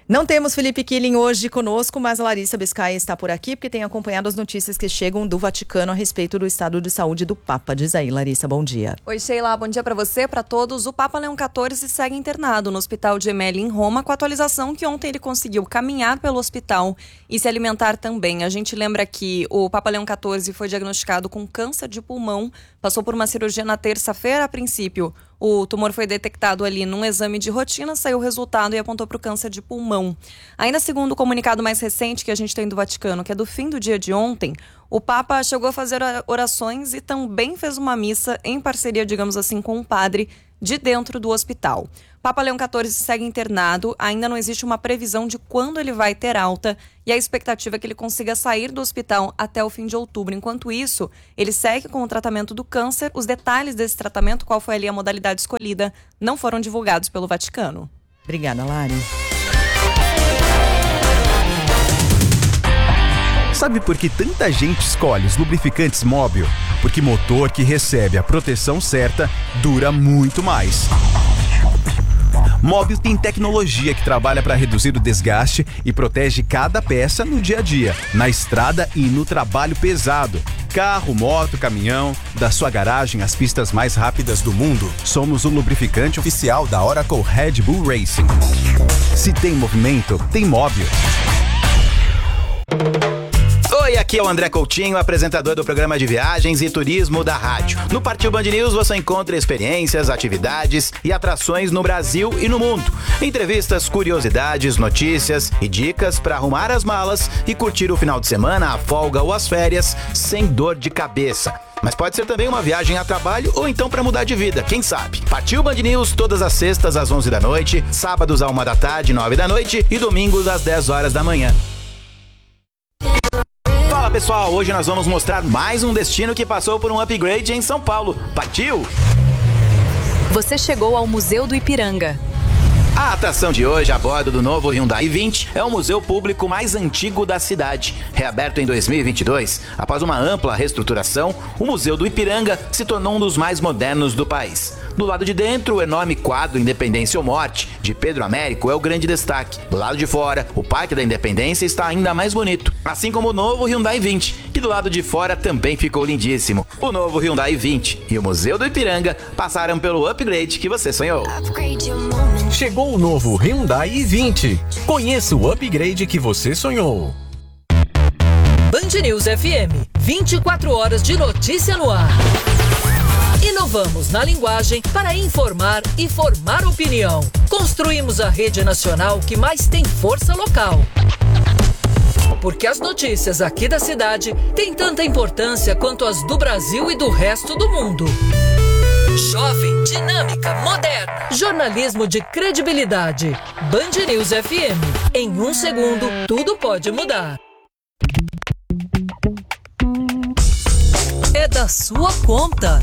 Não temos Felipe Killing hoje conosco, mas a Larissa Biscay está por aqui porque tem acompanhado as notícias que chegam do Vaticano a respeito do estado de saúde do Papa. Diz aí, Larissa, bom dia. Oi, Sheila, bom dia para você, para todos. O Papa Leão XIV segue internado no Hospital Gemelli em Roma, com a atualização que ontem ele conseguiu caminhar pelo hospital e se alimentar também. A gente lembra que o Papa Leão XIV foi diagnosticado com câncer de pulmão, passou por uma cirurgia na terça-feira a princípio. O tumor foi detectado ali num exame de rotina, saiu o resultado e apontou para o câncer de pulmão. Ainda segundo o comunicado mais recente que a gente tem do Vaticano, que é do fim do dia de ontem, o Papa chegou a fazer orações e também fez uma missa em parceria, digamos assim, com um padre de dentro do hospital. Papa Leão XIV segue internado, ainda não existe uma previsão de quando ele vai ter alta e a expectativa é que ele consiga sair do hospital até o fim de outubro. Enquanto isso, ele segue com o tratamento do câncer. Os detalhes desse tratamento, qual foi ali a modalidade escolhida, não foram divulgados pelo Vaticano. Obrigada, Lari. Sabe por que tanta gente escolhe os lubrificantes Mobil? Porque motor que recebe a proteção certa dura muito mais. Mobil tem tecnologia que trabalha para reduzir o desgaste e protege cada peça no dia a dia, na estrada e no trabalho pesado. Carro, moto, caminhão, da sua garagem às pistas mais rápidas do mundo, somos o lubrificante oficial da Oracle Red Bull Racing. Se tem movimento, tem Mobil. Oi, aqui é o André Coutinho, apresentador do programa de viagens e turismo da rádio. No Partiu Band News você encontra experiências, atividades e atrações no Brasil e no mundo. Entrevistas, curiosidades, notícias e dicas para arrumar as malas e curtir o final de semana, a folga ou as férias sem dor de cabeça. Mas pode ser também uma viagem a trabalho ou então para mudar de vida, quem sabe? Partiu Band News todas as sextas às 11 da noite, sábados à 1 da tarde, 9 da noite e domingos às 10 horas da manhã. Fala pessoal, hoje nós vamos mostrar mais um destino que passou por um upgrade em São Paulo. Partiu? Você chegou ao Museu do Ipiranga. A atração de hoje, a bordo do novo Hyundai i20, é o museu público mais antigo da cidade. Reaberto em 2022, após uma ampla reestruturação, o Museu do Ipiranga se tornou um dos mais modernos do país. Do lado de dentro, o enorme quadro Independência ou Morte, de Pedro Américo, é o grande destaque. Do lado de fora, o Parque da Independência está ainda mais bonito, assim como o novo Hyundai i20, que do lado de fora também ficou lindíssimo. O novo Hyundai i20 e o Museu do Ipiranga passaram pelo upgrade que você sonhou. Chegou o novo Hyundai i20. Conheça o upgrade que você sonhou. Band News FM, 24 horas de notícia no ar. Inovamos na linguagem para informar e formar opinião. Construímos a rede nacional que mais tem força local. Porque as notícias aqui da cidade têm tanta importância quanto as do Brasil e do resto do mundo. Jovem, dinâmica, moderna. Jornalismo de credibilidade. Band News FM. Em 1 segundo, tudo pode mudar. É da sua conta.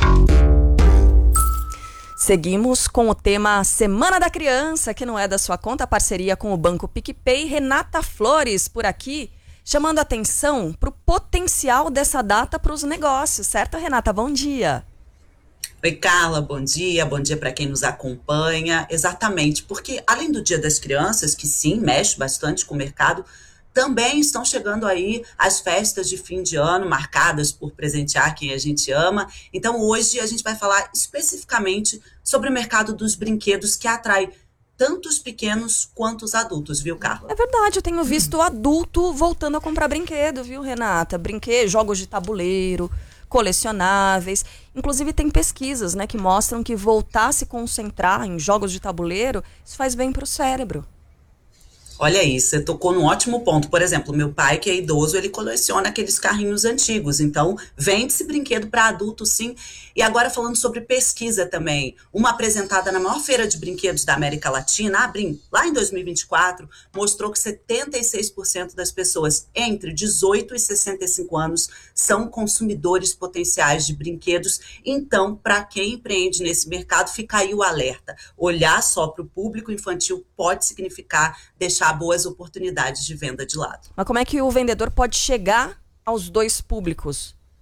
Seguimos com o tema Semana da Criança, que não é da sua conta, parceria com o Banco PicPay. Renata Flores por aqui, chamando atenção para o potencial dessa data para os negócios, certo, Renata? Bom dia. Oi, Carla, bom dia para quem nos acompanha. Exatamente, porque além do Dia das Crianças, que sim, mexe bastante com o mercado, também estão chegando aí as festas de fim de ano, marcadas por presentear quem a gente ama. Então hoje a gente vai falar especificamente sobre o mercado dos brinquedos, que atrai tanto os pequenos quanto os adultos, viu, Carla? É verdade, eu tenho visto adulto voltando a comprar brinquedo, viu, Renata? Brinquedos, jogos de tabuleiro, colecionáveis. Inclusive tem pesquisas, né, que mostram que voltar a se concentrar em jogos de tabuleiro, isso faz bem para o cérebro. Olha isso, você tocou num ótimo ponto. Por exemplo, meu pai, que é idoso, ele coleciona aqueles carrinhos antigos. Então, vende-se brinquedo para adulto, sim. E agora falando sobre pesquisa também. Uma apresentada na maior feira de brinquedos da América Latina, a Abrim, lá em 2024, mostrou que 76% das pessoas entre 18 e 65 anos são consumidores potenciais de brinquedos. Então, para quem empreende nesse mercado, fica aí o alerta. Olhar só para o público infantil pode significar deixar boas oportunidades de venda de lado. Mas como é que o vendedor pode chegar aos dois públicos?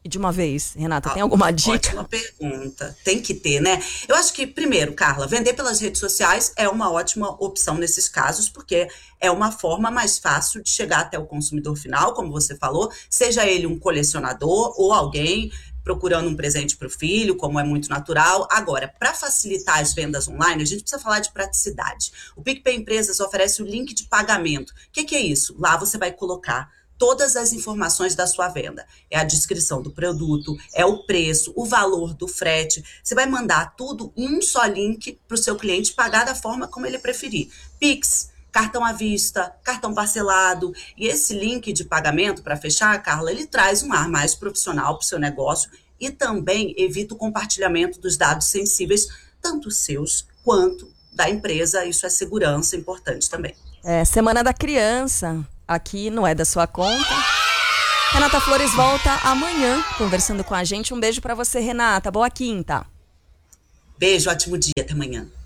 E de uma vez, Renata, tem alguma dica? Ótima pergunta. Tem que ter, né? Eu acho que, primeiro, Carla, vender pelas redes sociais é uma ótima opção nesses casos, porque é uma forma mais fácil de chegar até o consumidor final, como você falou, seja ele um colecionador ou alguém procurando um presente para o filho, como é muito natural. Agora, para facilitar as vendas online, a gente precisa falar de praticidade. O PicPay Empresas oferece o link de pagamento. O que é isso? Lá você vai colocar todas as informações da sua venda. É a descrição do produto, é o preço, o valor do frete. Você vai mandar tudo em um só link para o seu cliente pagar da forma como ele preferir. Pix, cartão à vista, cartão parcelado. E esse link de pagamento, para fechar, Carla, ele traz um ar mais profissional para o seu negócio e também evita o compartilhamento dos dados sensíveis, tanto seus quanto da empresa. Isso é segurança importante também. Semana da Criança. Aqui não é da sua conta. Renata Flores volta amanhã conversando com a gente. Um beijo pra você, Renata. Boa quinta. Beijo, ótimo dia. Até amanhã.